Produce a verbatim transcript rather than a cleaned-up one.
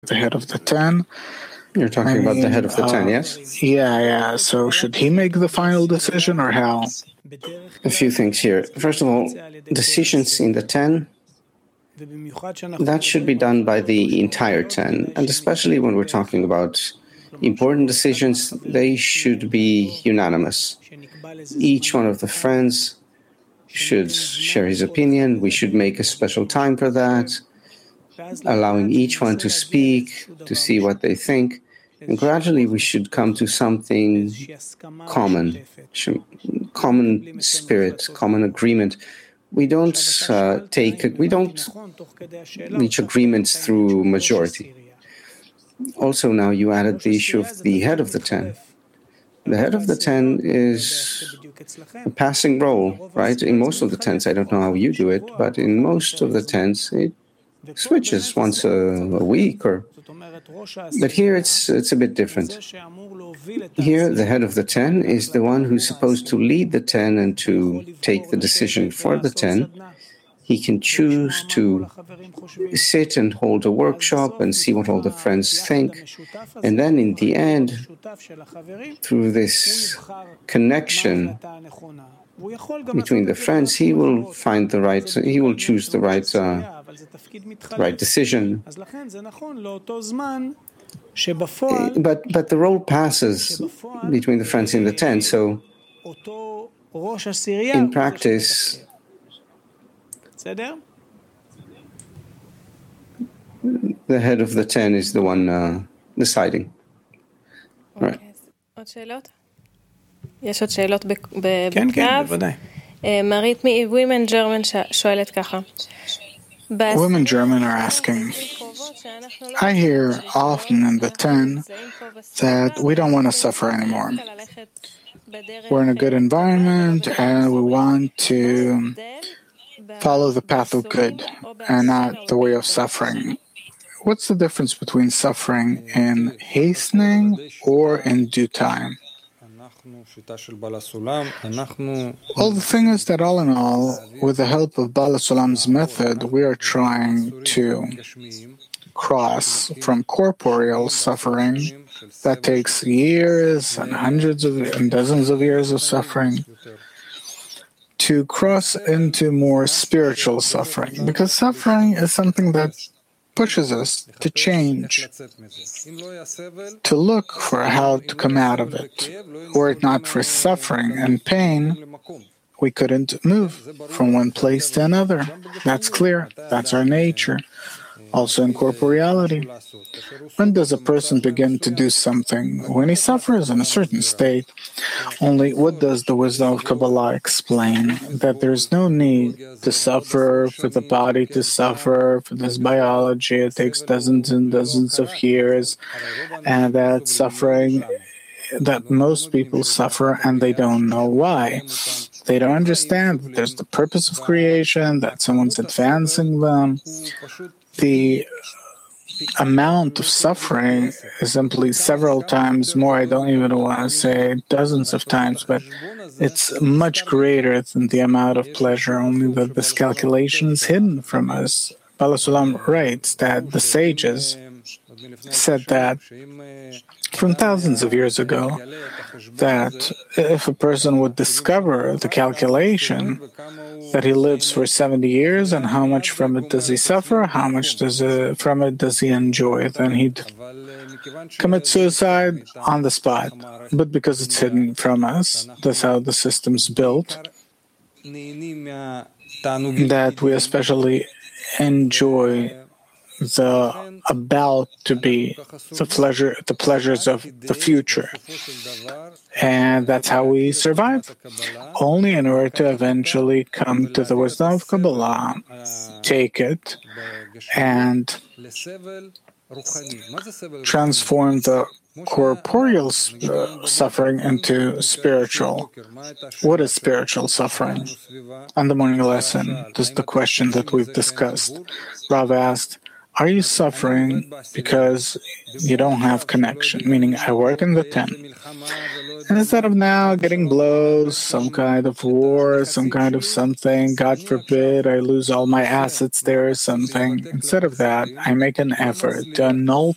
the head of the ten. You're talking I mean, about the head of the uh, ten, yes? Yeah, yeah. So should he make the final decision or how? A few things here. First of all, decisions in the ten, that should be done by the entire ten. And especially when we're talking about important decisions, they should be unanimous. Each one of the friends should share his opinion. We should make a special time for that, allowing each one to speak, to see what they think. And gradually we should come to something common, common spirit, common agreement. We don't uh, take, we don't reach agreements through majority. Also now you added the issue of the head of the ten. The head of the ten is a passing role, right? In most of the tens, I don't know how you do it, but in most of the tens, it switches once a, a week or... But here it's it's a bit different. Here the head of the ten is the one who's supposed to lead the ten and to take the decision for the ten. He can choose to sit and hold a workshop and see what all the friends think. And then in the end, through this connection between the friends, he will find the right, he will choose the right, uh, right decision. But, but the role passes between the friends in the ten, so in practice, the head of the ten is the one uh, deciding. Right. עוד שאלות? יש עוד שאלות בקו? כן, כן, בוודאי. מרית מ-Women German שואלת ככה. Women German are asking, I hear often in the ten that we don't want to suffer anymore. We're in a good environment and we want to follow the path of good and not the way of suffering. What's the difference between suffering in hastening or in due time? Well, the thing is that all in all, with the help of Baal HaSulam's method, we are trying to cross from corporeal suffering that takes years and hundreds of and dozens of years of suffering to cross into more spiritual suffering, because suffering is something that pushes us to change, to look for how to come out of it. Were it not for suffering and pain, we couldn't move from one place to another. That's clear. That's our nature. Also in corporeality. When does a person begin to do something? When he suffers in a certain state. Only what does the wisdom of Kabbalah explain? That there's no need to suffer, for the body to suffer, for this biology. It takes dozens and dozens of years. And that suffering, that most people suffer and they don't know why. They don't understand that there's the purpose of creation, that someone's advancing them. The amount of suffering is simply several times more. I don't even want to say dozens of times, but it's much greater than the amount of pleasure, only that this calculation is hidden from us. Baal HaSulam writes that the sages said that from thousands of years ago, that if a person would discover the calculation that he lives for seventy years and how much from it does he suffer, how much does it, from it does he enjoy, then he'd commit suicide on the spot. But because it's hidden from us, that's how the system's built, that we especially enjoy the about to be, the pleasure, the pleasures of the future. And that's how we survive. Only in order to eventually come to the wisdom of Kabbalah, take it, and transform the corporeal uh, suffering into spiritual. What is spiritual suffering? On the morning lesson, this is the question that we've discussed. Rav asked, are you suffering because you don't have connection? Meaning, I work in the ten. And instead of now getting blows, some kind of war, some kind of something, God forbid, I lose all my assets there or something. Instead of that, I make an effort to annul